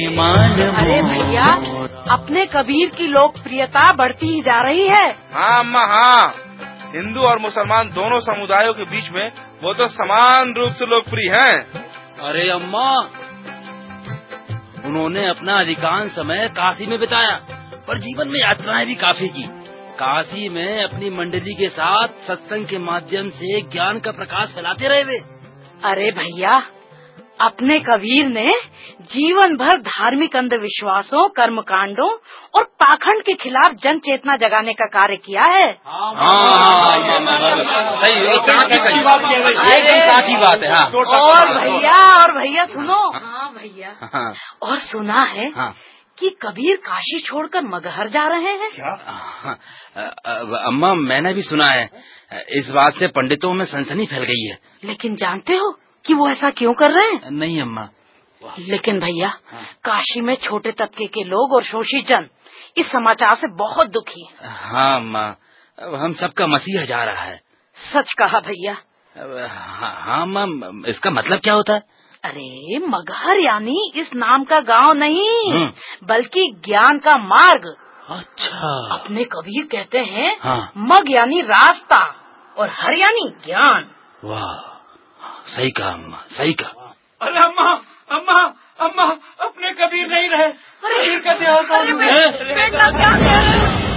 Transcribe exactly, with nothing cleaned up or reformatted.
ईमान। अरे भैया, अपने कबीर की लोकप्रियता बढ़ती ही जा रही है। हाँ अम्मा हाँ, हिंदू और मुसलमान दोनों समुदायों के बीच में वो तो समान रूप से लोकप्रिय हैं। अरे अम्मा, उन्होंने अपना अधिकांश समय काशी में बिताया, पर जीवन में यात्राएं भी काफी की। काशी में अपनी मंडली के साथ सत्संग के माध्यम से ज्ञान का प्रकाश फैलाते रहे वे। अरे भैया, अपने कबीर ने जीवन भर धार्मिक अंधविश्वासों, कर्मकांडों और पाखंड के खिलाफ जन चेतना जगाने का कार्य किया है। सही, एकदम साची बात है। और भैया और भैया सुनो। हाँ भैया, और सुना है कि कबीर काशी छोड़कर मगहर जा रहे हैं। क्या? अम्मा, मैंने भी सुना है। इस बात से पंडितों में सनसनी फैल गई है। लेकिन जानते हो कि वो ऐसा क्यों कर रहे हैं? नहीं अम्मा। लेकिन भैया, काशी में छोटे तबके के लोग और शोषित जन इस समाचार से बहुत दुखी हैं। हाँ अम्मा, हम सबका मसीहा जा रहा है। सच कहा भैया। हाँ अम्मा, इसका मतलब क्या होता है? अरे मगहर यानी इस नाम का गांव नहीं, बल्कि ज्ञान का मार्ग। अच्छा। अपने कबीर कहते हैं हाँ। मग यानी रास्ता और हर यानी ज्ञान। वाह, सही कहा अम्मा, सही कहा। अरे अम्मा, अम्मा, अम्मा, अपने कबीर नहीं रहे। कबीर का देहांत हो गया।